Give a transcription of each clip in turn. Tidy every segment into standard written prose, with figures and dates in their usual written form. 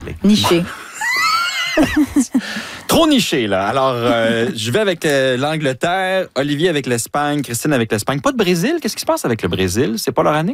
Niché. Trop niché, là. Alors, je vais avec l'Angleterre, Olivier avec l'Espagne, Christine avec l'Espagne. Pas de Brésil? Qu'est-ce qui se passe avec le Brésil? C'est pas leur année?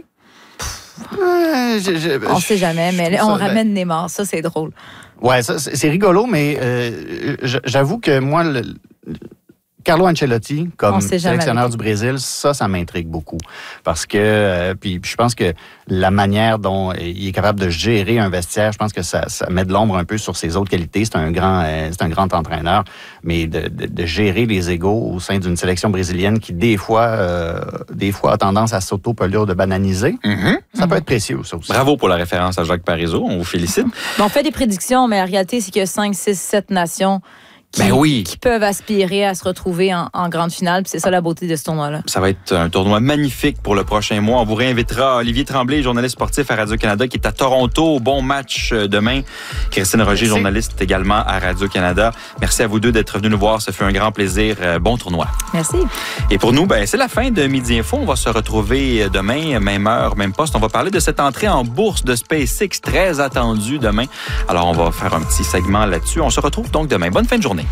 On sait jamais, mais on ramène Neymar. Ça, c'est drôle. Ouais, ça, c'est rigolo, mais j'avoue que moi, Carlo Ancelotti, comme sélectionneur du Brésil, ça m'intrigue beaucoup. Parce que, puis je pense que la manière dont il est capable de gérer un vestiaire, je pense que ça met de l'ombre un peu sur ses autres qualités. C'est un grand entraîneur, mais de gérer les égos au sein d'une sélection brésilienne qui, des fois a tendance à s'auto-pelure de bananiser, ça peut être précieux, ça aussi. Bravo pour la référence à Jacques Parizeau. On vous félicite. On fait des prédictions, mais la réalité, c'est qu'il y a 5, 6, 7 nations qui peuvent aspirer à se retrouver en grande finale. Puis c'est ça la beauté de ce tournoi-là. Ça va être un tournoi magnifique pour le prochain mois. On vous réinvitera. Olivier Tremblay, journaliste sportif à Radio-Canada, qui est à Toronto. Bon match demain. Christine Roger, journaliste également à Radio-Canada. Merci à vous deux d'être venus nous voir. Ça fait un grand plaisir. Bon tournoi. Merci. Et pour nous, c'est la fin de Midi Info. On va se retrouver demain, même heure, même poste. On va parler de cette entrée en bourse de SpaceX, très attendue demain. Alors, on va faire un petit segment là-dessus. On se retrouve donc demain. Bonne fin de journée.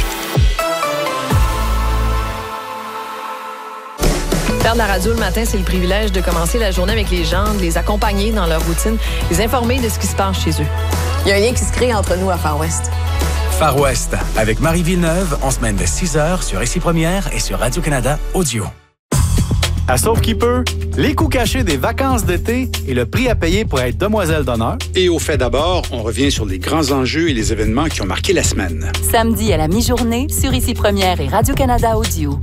Faire de la radio le matin, c'est le privilège de commencer la journée avec les gens, de les accompagner dans leur routine, les informer de ce qui se passe chez eux. Il y a un lien qui se crée entre nous à Far West. Far West, avec Marie Villeneuve, en semaine de 6h sur Ici Première et sur Radio-Canada Audio. À Sauve qui peut, les coûts cachés des vacances d'été et le prix à payer pour être demoiselle d'honneur. Et au fait d'abord, on revient sur les grands enjeux et les événements qui ont marqué la semaine. Samedi à la mi-journée sur Ici Première et Radio-Canada Audio.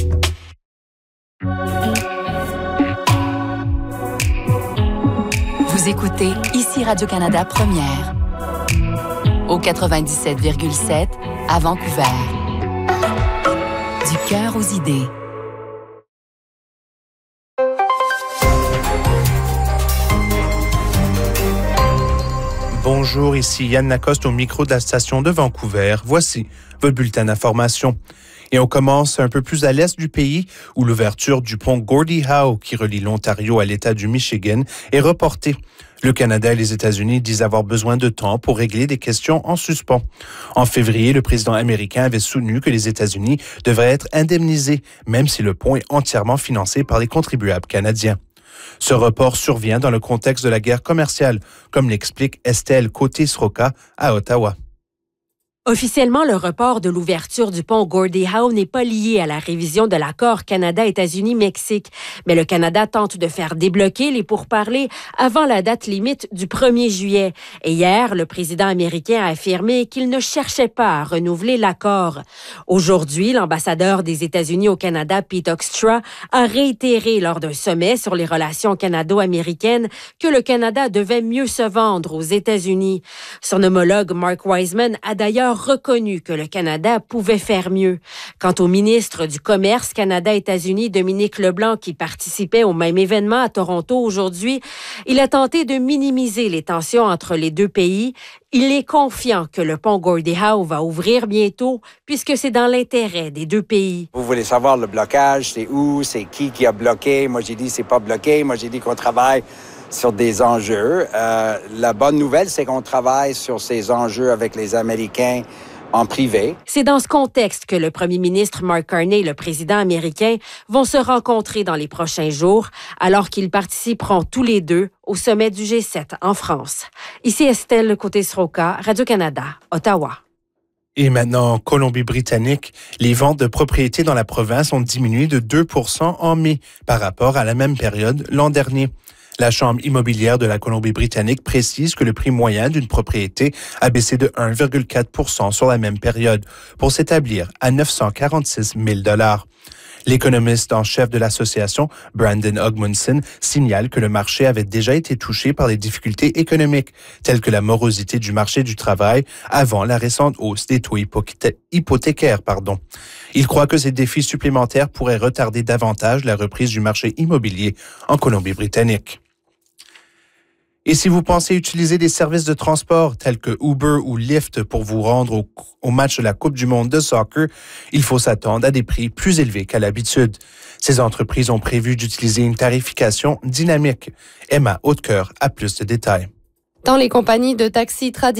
Vous écoutez Ici Radio-Canada Première. Au 97,7 à Vancouver. Du cœur aux idées. Bonjour, ici Yann Lacoste au micro de la station de Vancouver. Voici votre bulletin d'information. Et on commence un peu plus à l'est du pays, où l'ouverture du pont Gordie Howe, qui relie l'Ontario à l'État du Michigan, est reportée. Le Canada et les États-Unis disent avoir besoin de temps pour régler des questions en suspens. En février, le président américain avait soutenu que les États-Unis devraient être indemnisés, même si le pont est entièrement financé par les contribuables canadiens. Ce report survient dans le contexte de la guerre commerciale, comme l'explique Estelle Côté-Sroka à Ottawa. Officiellement, le report de l'ouverture du pont Gordie Howe n'est pas lié à la révision de l'accord Canada-États-Unis-Mexique, mais le Canada tente de faire débloquer les pourparlers avant la date limite du 1er juillet. Et hier, le président américain a affirmé qu'il ne cherchait pas à renouveler l'accord. Aujourd'hui, l'ambassadeur des États-Unis au Canada, Pete Hoekstra, a réitéré lors d'un sommet sur les relations canado-américaines que le Canada devait mieux se vendre aux États-Unis. Son homologue Mark Wiseman a d'ailleurs reconnu que le Canada pouvait faire mieux. Quant au ministre du Commerce Canada-États-Unis, Dominique Leblanc, qui participait au même événement à Toronto aujourd'hui, il a tenté de minimiser les tensions entre les deux pays. Il est confiant que le pont Gordie Howe va ouvrir bientôt, puisque c'est dans l'intérêt des deux pays. Vous voulez savoir le blocage, c'est où, c'est qui a bloqué? Moi, j'ai dit c'est pas bloqué. Moi, j'ai dit qu'on travaille sur des enjeux. La bonne nouvelle, c'est qu'on travaille sur ces enjeux avec les Américains en privé. C'est dans ce contexte que le premier ministre Mark Carney et le président américain vont se rencontrer dans les prochains jours, alors qu'ils participeront tous les deux au sommet du G7 en France. Ici Estelle Côté-Sroka, Radio-Canada, Ottawa. Et maintenant, en Colombie-Britannique, les ventes de propriétés dans la province ont diminué de 2% en mai par rapport à la même période l'an dernier. La Chambre immobilière de la Colombie-Britannique précise que le prix moyen d'une propriété a baissé de 1,4% sur la même période pour s'établir à 946 000 $. L'économiste en chef de l'association, Brandon Ogmundson, signale que le marché avait déjà été touché par les difficultés économiques, telles que la morosité du marché du travail avant la récente hausse des taux hypothécaires. Il croit que ces défis supplémentaires pourraient retarder davantage la reprise du marché immobilier en Colombie-Britannique. Et si vous pensez utiliser des services de transport tels que Uber ou Lyft pour vous rendre au match de la Coupe du monde de soccer, il faut s'attendre à des prix plus élevés qu'à l'habitude. Ces entreprises ont prévu d'utiliser une tarification dynamique. Emma Hautecoeur a plus de détails. Dans les compagnies de taxis traditionnelles,